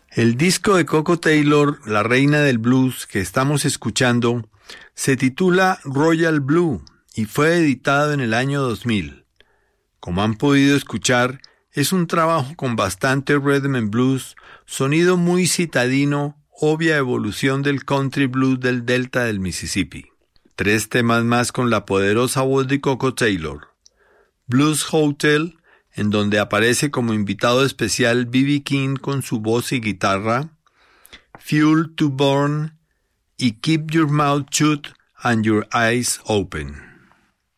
El disco de Coco Taylor, la reina del blues, que estamos escuchando, se titula Royal Blue y fue editado en el año 2000. Como han podido escuchar, es un trabajo con bastante rhythm and blues, sonido muy citadino, obvia evolución del country blues del delta del Mississippi. 3 temas más con la poderosa voz de Coco Taylor. Blues Hotel, en donde aparece como invitado especial B.B. King con su voz y guitarra, Fuel to Burn y Keep Your Mouth Shut and Your Eyes Open.